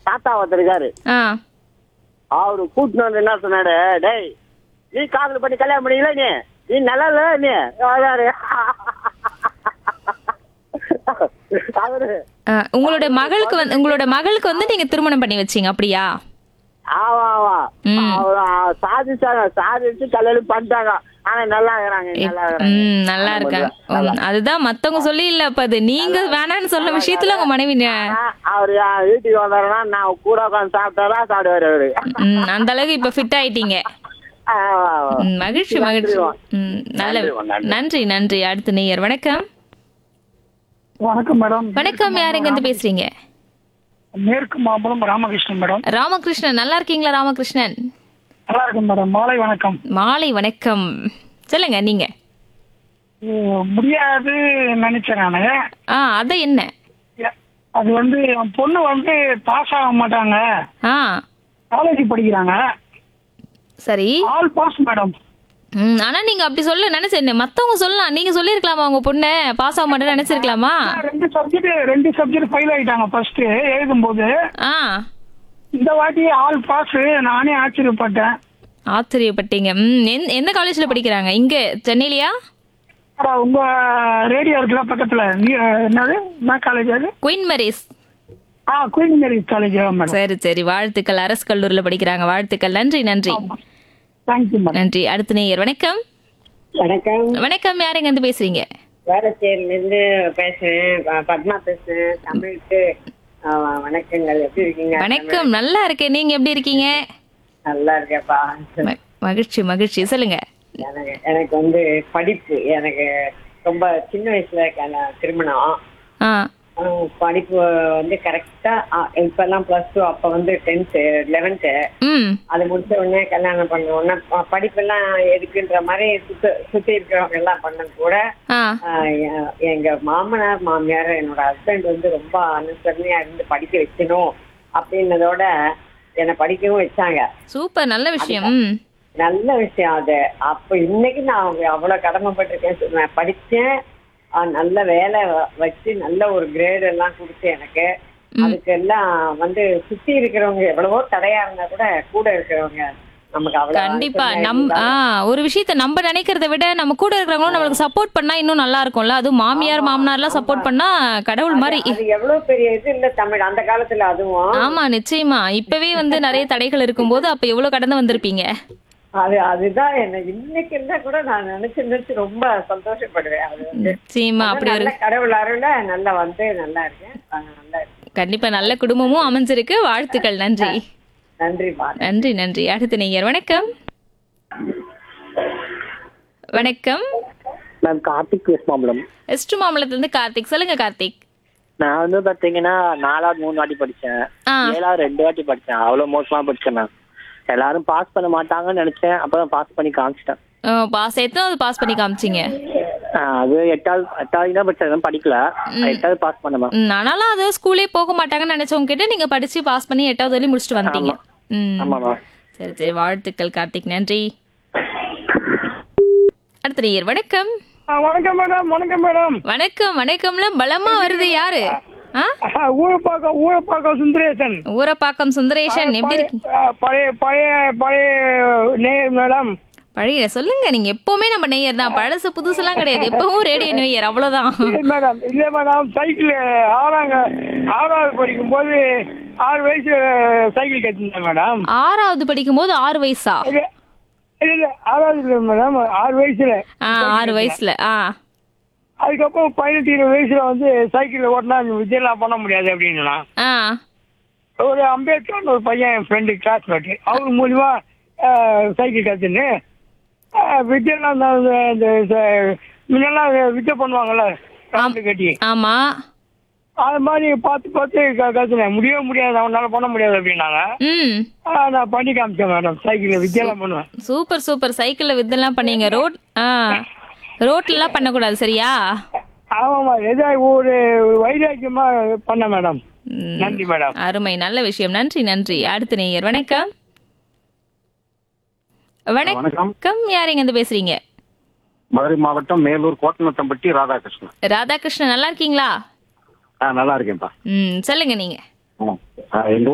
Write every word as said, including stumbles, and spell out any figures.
தாத்தா ஒருத்தர் இருக்காரு. ஆ அவரு கூட்டினு வந்து என்ன சொன்னாரு, டேய் நீ காதல் பண்ணி கல்யாணம் பண்ணிக்கல, நீ நீ நல்லா இல்ல நீ அதாரு. அவரு ஆ, உங்களோட மகளுக்கு வந்து உங்களோட மகளுக்கு வந்து நீங்க திருமணம் பண்ணி வச்சீங்க அப்படியா? ஆமா ஆமா ம். அவரு சாதிச்சாங்க, சாதிச்சு கல்யாணம் பண்ணிட்டாங்க. ஆனா நல்லா இருக்கிறாங்க, நல்லா இருக்கிறாங்க. ம் நல்லா இருக்காங்க. ம், அதுதான் மத்தவங்க சொல்லி இல்ல அப்ப அது நீங்க வேணான்னு சொன்ன விஷயத்துல உங்க மனைவி ந- ஆனா, அவரு என் வீட்டுக்கு வந்தாருன்னா நான் கூட உட்காந்து சாப்பிட்டாரா சாப்பிடுவாரு அவரு. ம், அந்த அளவுக்கு இப்ப ஃபிட் ஆயிட்டீங்க. ஆமா, ஆமா. ம், மகிழ்ச்சி மகிழ்ச்சி. ம், நல்ல நன்றி, நன்றி. நன்றி நன்றி. அடுத்த நேயர் வணக்கம். வணக்கம் மேடம். வணக்கம், யாருங்க இருந்து பேசுறீங்க? மேற்கு மாம்பலம் ராமகிருஷ்ணன் மேடம். ராமகிருஷ்ணன் நல்லா இருக்கீங்களா? ராமகிருஷ்ணன் நல்லா இருக்கும் மேடம். மாலை வணக்கம். மாலை வணக்கம். சொல்லுங்க நீங்க. இது முடியாது நினைச்சேன் நானு. ஆ அத என்ன? அது வந்து என் பொண்ணு வந்து பாஸ் ஆக மாட்டாங்க, ஆ காலேஜ் படிக்கிறாங்க, சரி. All pass madam. ம், ஆனா நீங்க அப்படி சொல்ல நினைச்சேன். மத்தவங்க சொல்லலாம், நீங்க சொல்லிருக்கலாமா உங்க பொண்ணு பாஸ் ஆக மாட்டேன்னு நினைச்சிருக்கலாமா? ரெண்டு சப்ஜெக்ட் ரெண்டு சப்ஜெக்ட் ஃபெயில் ஆயிட்டாங்க ஃபர்ஸ்ட் எழுதும் போது. ஆ இந்த வாட்டி ஆல் பாஸ். நானே ஆச்சரியப்பட்டேன். ஆச்சரியப்பட்டீங்க. ம், எந்த- எந்த காலேஜ்ல படிக்கிறாங்க? இங்க சென்னையிலயா? அட, உங்க ரேடியோ இருக்குல்ல பக்கத்துல, நீ- என்னது என்ன காலேஜ் அது? Queen Mary's. ஆ குயின் மேரிஸ் காலேஜ் மேடம். சரி சரி, வாழ்த்துக்கள். அரசு கல்லூரியில படிக்கிறாங்க. வாழ்த்துக்கள். நன்றி நன்றி தேங்க்யூ மேடம். நன்றி. அடுத்த நேயர் வணக்கம். வணக்கம். வணக்கம், யாருங்க இருந்து பேசுறீங்க? வேளச்சேரியில இருந்து பேசுறேன். ப- பத்மா பேசுறேன். தமிழுக்கு ஆ, வணக்கங்கள். எப்படி இருக்கீங்க? வணக்கம், நல்லா இருக்கேன். நீங்க எப்படி இருக்கீங்க? நல்லா இருக்கேப்பா. ம- மகிழ்ச்சி மகிழ்ச்சி. சொல்லுங்க. எனக்கு எனக்கு வந்து படிப்பு எனக்கு ரொம்ப சின்ன வயசுல க- திருமணம். ஆ ஆ, படிப்பு வந்து கரெக்டா இப்ப எல்லாம் பிளஸ் டூ, அப்ப வந்து டென்த்து லெவன்த்து ம் அது முடிச்ச உடனே கல்யாணம் பண்ண உடனே ப- படிப்பெல்லாம் எதுக்குன்ற மாதிரி சுத்த சுத்தி இருக்கிறவங்க எல்லாம் பண்ண கூட ஆ ஆஹ் எ- எங்க மாமனார் மாமியார் என்னோட ஹஸ்பண்ட் வந்து ரொம்ப அனுசரணையா இருந்து படிக்க வைக்கணும் அப்படின்னதோட என்னை படிக்கவும் வச்சாங்க. சூப்பர், நல்ல விஷயம். ம் நல்ல விஷயம் அது. அப்ப இன்னைக்கு நான் அவங்க அவ்வளவு கடமைப்பட்டிருக்கேன் சொல்லுவேன். படிச்சேன், ஆஹ் நல்ல வேலை வ- வச்சு நல்ல ஒரு கிரேட் எல்லாம் கொடுத்து எனக்கு அதுக்கு எல்லாம் வந்து சுத்தி இருக்கிறவங்க எவ்வளவோ தடையா இருந்தா கூட கூட இருக்கிறவங்க நமக்கு அவ்வளவு கண்டிப்பா. அனுசரணையா நம் ஆ இருந்தாங்க. ஒரு விஷயத்த நம்ம நினைக்கிறத விட நம்ம கூட இருக்கிறவங்களும் நம்மளுக்கு சப்போர்ட் பண்ணா இன்னும் நல்லா இருக்கும்ல. அதுவும் மாமியார் ஆமா, மாமனார்லாம் சப்போர்ட் ஆமா. பண்ணா கடவுள் மாதிரி. அது எவ்வளவு பெரிய இது இல்ல தமிழ் அந்த காலத்துல. அதுவும் ஆமா, நிச்சயமா. இப்பவே வந்து நிறைய தடைகள் இருக்கும்போது அப்ப எவ்வளவு கடந்து வந்திருப்பீங்க. அது அதுதான் என்ன இன்னைக்கு இருந்தா கூட நான் நினைச்சு நினைச்சு ரொம்ப சந்தோஷப்படுவேன். அது வந்து நிச்சயமா அப்படி ஒரு நல்ல கடவுள் அருள நல்லா வந்து நல்லா இருக்கேன். ஆஹ் நல்லா இருக்கேன். கண்டிப்பா நல்ல குடும்பமும் அமைஞ்சிருக்கு. வாழ்த்துக்கள். நன்றி நன்றிப்பா. நன்றி நன்றி. அடுத்த நேயர் வணக்கம். வணக்கம். நான் கார்த்திக் வெஸ்ட் மாம்பலம். எஸ்ட் மாம்பலத்துல இருந்து கார்த்திக். சொல்லுங்க கார்த்திக். நான் வந்து பாத்தீங்கன்னா நாலாவது மூணு வாட்டி படிச்சேன், ஆ ஏழாவது ரெண்டு வாட்டி படிச்சேன். அவ்வளவு மோசமா படிச்சேன் நான். எல்லாரும் பாஸ் பண்ண மாட்டாங்கன்னு நினைச்சேன், அப்புறம் பாஸ் பண்ணி காமிச்சிட்டேன். பாஸ் எத்தனாவது பாஸ் பண்ணி காமிச்சிங்க? ஆஹ் அது எட்டாவது எட்டாவது தான் படிச்சேன், படிக்கல. எட்டாவது பாஸ் பண்ணமா. ம், ஆனாலும் அது ஸ்கூலே போக மாட்டாங்கன்னு நினைச்சவங்க கிட்ட நீங்க படிச்சு பாஸ் பண்ணி எட்டாவது வரையும் முடிச்சுட்டு வந்துட்டீங்க. ம் ஆமாமா. சரி சரி, வாழ்த்துக்கள் கார்த்திக். நன்றி. அடுத்த நேயர் வணக்கம். வணக்கம் மேடம். வணக்கம் மேடம். வணக்கம் வணக்கம்ல பலமா வருது. யாரு? ஆ ஊழப்பாக்கம் ஊழப்பாக்கம் சுந்தரேசன். ஊரப்பாக்கம் சுந்தரேஷன். எப்படி இருக்கீங்க? ஆ, பழைய பழைய பழைய நேயர் மேடம். பழைய சொல்லுங்க. நீங்க எப்பவுமே நம்ம நேயர் தான், பழசு புதுசுலாம் கிடையாது. எப்பவும் ரேடியோ நேயர், அவ்வளவுதான். இல்ல மேடம் இல்ல மேடம் சைக்கிள் ஆறாங்க ஆறாவது படிக்கும் போது ஆறு வயசு சைக்கிள் கட்டிருந்தேன் மேடம். ஆறாவது படிக்கும் போது ஆறு வயசா? இல்ல இல்ல இல்ல ஆறாவது இல்ல மேடம், ஆறு வயசுல. ஆ ஆறு வயசுல. ஆ அதுக்கப்புறம் பதினெட்டு இருபது வயசுல வந்து சைக்கிள் ஓட்டினா விஜயெல்லாம் பண்ண முடியாது அப்படின்னா ஆ ஒரு அம்பேத்கர் ஒரு பையன் என் ஃப்ரெண்டு கிளாஸ்மேட் அவர் மூலியமா சைக்கிள் கற்றுன்னு விஜயெல்லாம் இந்த முன்னெல்லாம் விஜய பண்ணுவாங்கல்ல ரவுண்டு கட்டி, ஆமா. அது மாதிரி பார்த்து பார்த்து கற்றுனேன். முடியவே முடியாது, அவனால பண்ண முடியாது அப்படின்னாங்க. ம் ஆ, நான் பண்ணி காமிச்சேன் மேடம். சைக்கிள் விஜயெல்லாம் பண்ணுவேன். Super super. சைக்கிள்ல வித்தெல்லாம் பண்ணீங்க. ரோட் ஆ ரோட்ல எல்லாம் பண்ணக்கூடாது, சரியா? ஆமாம்மா, ஏதாவது ஒரு வைராக்கியமா பண்ண மேடம். ம், நன்றி மேடம். அருமை, நல்ல விஷயம். நன்றி நன்றி. அடுத்த நேயர் வணக்கம். வணக்கம், யாருங்க இருந்து பேசுறீங்க? மதுரை மாவட்டம் மேலூர் கோட்டநத்தம்பட்டி ராதாகிருஷ்ணன். ராதாகிருஷ்ணன், நல்லா இருக்கீங்களா? ஆ, நல்லா இருக்கேன்ப்பா. ம் சொல்லுங்க நீங்க. ஆ, எங்க